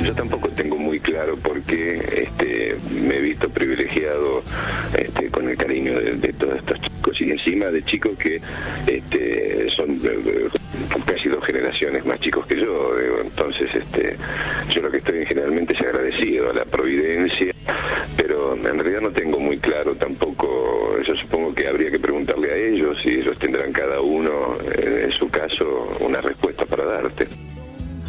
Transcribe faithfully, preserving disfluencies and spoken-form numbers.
yo tampoco tengo muy claro por qué este, me he visto privilegiado este, con el cariño de, de todos estos chicos, y encima de chicos que este, son eh, casi dos generaciones más chicos que yo. Digo, entonces este, yo lo que estoy generalmente es agradecido a la providencia, pero en realidad no tengo muy claro tampoco. Yo supongo que habría que preguntarle a ellos, y ellos tendrán cada uno en, en su caso una